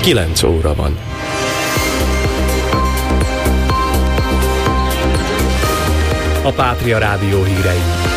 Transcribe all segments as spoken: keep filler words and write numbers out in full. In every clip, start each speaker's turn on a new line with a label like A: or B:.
A: kilenc óra van. A Pátria Rádió hírei.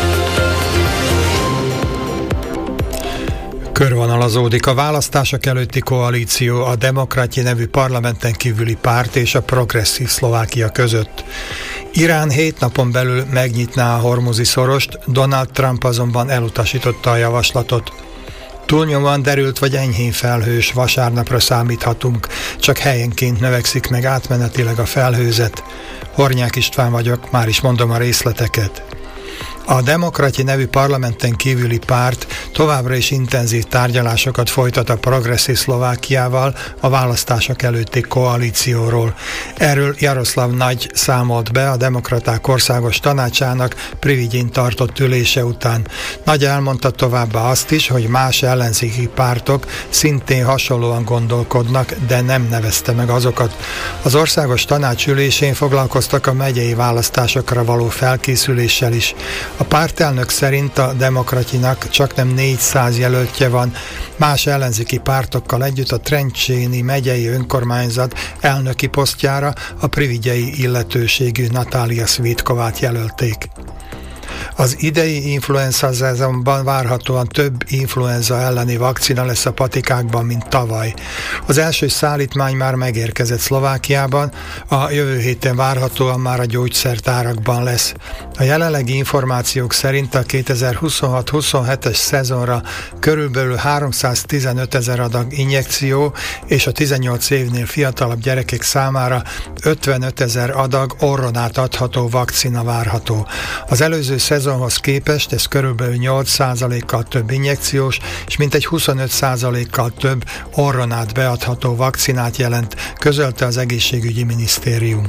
B: Körvonalazódik a választások előtti koalíció a Demokratyi nevű parlamenten kívüli párt és a Progresszív Szlovákia között. Irán hét napon belül megnyitná a hormuzi szorost, Donald Trump azonban elutasította a javaslatot. Túlnyomóan derült vagy enyhén felhős, vasárnapra számíthatunk, csak helyenként növekszik meg átmenetileg a felhőzet. Hornyák István vagyok, már is mondom a részleteket. A Demokratyi nevű parlamenten kívüli párt továbbra is intenzív tárgyalásokat folytat a Progresszív Szlovákiával a választások előtti koalícióról. Erről Jaroszláv Nagy számolt be a Demokraták Országos Tanácsának Privigyén tartott ülése után. Nagy elmondta továbbá azt is, hogy más ellenzéki pártok szintén hasonlóan gondolkodnak, de nem nevezte meg azokat. Az Országos Tanács ülésén foglalkoztak a megyei választásokra való felkészüléssel is. A pártelnök szerint a Demokratinak csaknem négyszáz jelöltje van, más ellenzéki pártokkal együtt a Trencséni megyei önkormányzat elnöki posztjára a privigyei illetőségű Natália Svitkovát jelölték. Az idei influenza szezonban várhatóan több influenza elleni vakcina lesz a patikákban, mint tavaly. Az első szállítmány már megérkezett Szlovákiában, a jövő héten várhatóan már a gyógyszertárakban lesz. A jelenlegi információk szerint a kétezer-huszonhat huszonhetes szezonra körülbelül háromszáztizenöt ezer adag injekció és a tizennyolc évnél fiatalabb gyerekek számára ötvenöt ezer adag orronát adható vakcina várható. Az előző szezonhoz képest ez körülbelül nyolc százalékkal több injekciós és mintegy huszonöt százalékkal több orronát beadható vakcinát jelent, közölte az egészségügyi minisztérium.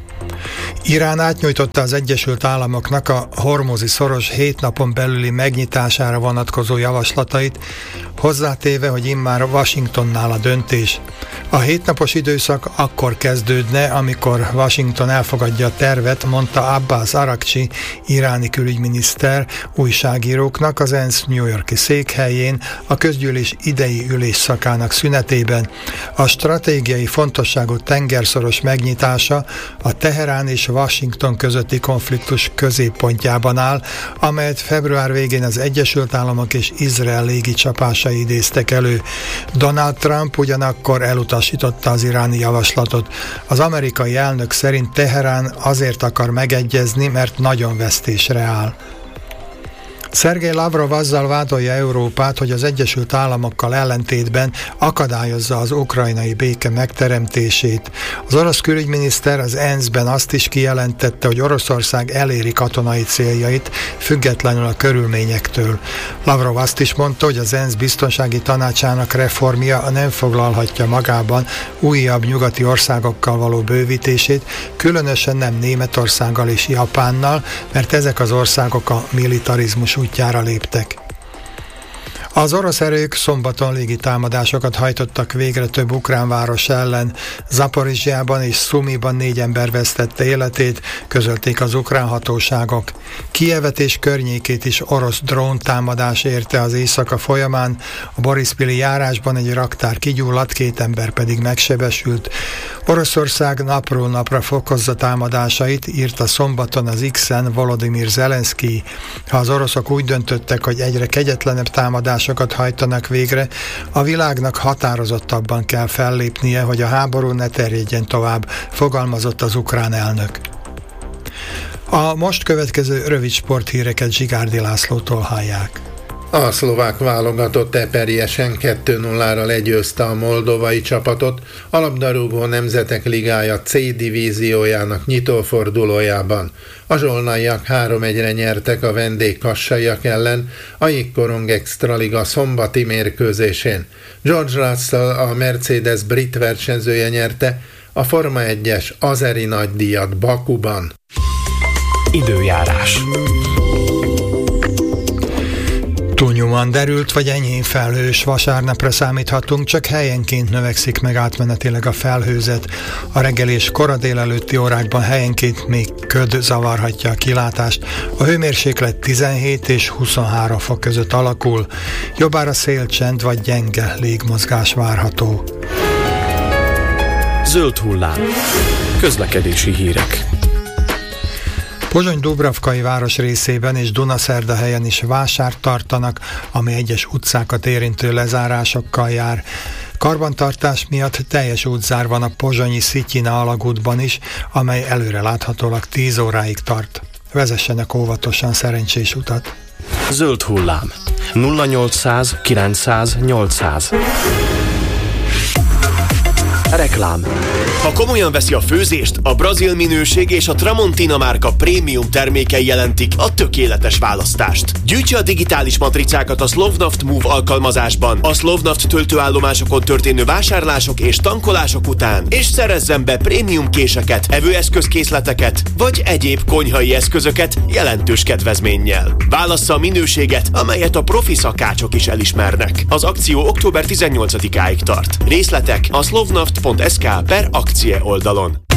B: Irán átnyújtotta az Egyesült Államoknak a hormuzi szoros hét napon belüli megnyitására vonatkozó javaslatait, hozzátéve, hogy immár Washingtonnál a döntés. A hétnapos időszak akkor kezdődne, amikor Washington elfogadja a tervet, mondta Abbas Araghchi iráni külügyminiszter újságíróknak az ENSZ New York-i székhelyén a közgyűlés idei ülésszakának szünetében. A stratégiai fontosságú tengerszoros megnyitása a Teherán és Washington közötti konfliktus középpontjában áll, amelyet február végén az Egyesült Államok és Izrael légicsapásai idéztek elő. Donald Trump ugyanakkor elutasította az iráni javaslatot. Az amerikai elnök szerint Teherán azért akar megegyezni, mert nagyon vesztésre áll. Szergej Lavrov azzal vádolja Európát, hogy az Egyesült Államokkal ellentétben akadályozza az ukrajnai béke megteremtését. Az orosz külügyminiszter az é en es-ben azt is kijelentette, hogy Oroszország eléri katonai céljait, függetlenül a körülményektől. Lavrov azt is mondta, hogy az é en es biztonsági tanácsának reformja nem foglalhatja magában újabb nyugati országokkal való bővítését, különösen nem Németországgal és Japánnal, mert ezek az országok a militarizmus útjára léptek. Az orosz erők szombaton légi támadásokat hajtottak végre több ukrán város ellen. Zaporizsjában és Szumiban négy ember vesztette életét, közölték az ukrán hatóságok. Kijevet és környékét is orosz dróntámadás érte az éjszaka folyamán, a Borispili járásban egy raktár kigyulladt, két ember pedig megsebesült. Oroszország napról napra fokozza támadásait, írta szombaton az X-en Volodymyr Zelenszkij. Ha az oroszok úgy döntöttek, hogy egyre kegyetlenebb támadásokat hajtanak végre, a világnak határozottabban kell fellépnie, hogy a háború ne terjedjen tovább, fogalmazott az ukrán elnök. A most következő rövid sporthíreket Zsigárdi Lászlótól hallják.
C: A szlovák válogatott eperjesen kettő nullára legyőzte a moldovai csapatot a labdarúgó nemzetek ligája C divíziójának nyitófordulójában. A zsolnaiak három egyre nyertek a vendég kassaiak ellen a Jégkorong Extraliga szombati mérkőzésén. George Russell, a Mercedes brit versenyzője nyerte a Forma egyes azeri nagydíjat Bakuban.
A: Időjárás.
B: Túlnyomóan derült vagy enyhén felhős, vasárnapra számíthatunk, csak helyenként növekszik meg átmenetileg a felhőzet. A reggel és kora délelőtti órákban helyenként még köd zavarhatja a kilátást. A hőmérséklet tizenhét és huszonhárom fok között alakul. Jobbára szélcsend vagy gyenge légmozgás várható.
A: Zöld hullám. Közlekedési hírek.
B: Pozsony-Dubravkai városrészében és Dunaszerdahelyen is vásárt tartanak, ami egyes utcákat érintő lezárásokkal jár. Karbantartás miatt teljes útzár van a pozsonyi Szityina alagútban is, amely előre láthatólag tíz óráig tart. Vezessenek óvatosan szerencsés utat.
A: Zöld hullám. nulla nyolcszáz kilencszáz nyolcszáz. Reklám.
D: Ha komolyan veszi a főzést, a brazil minőség és a Tramontina márka prémium termékei jelentik a tökéletes választást. Gyűjtse a digitális matricákat a Slovnaft Move alkalmazásban, a Slovnaft töltőállomásokon történő vásárlások és tankolások után, és szerezzen be prémium késeket, evőeszközkészleteket, vagy egyéb konyhai eszközöket jelentős kedvezménnyel. Válassza a minőséget, amelyet a profi szakácsok is elismernek. Az akció október tizennyolcadikáig tart. Részletek a slovnaft pont es ká per akcie oldalon.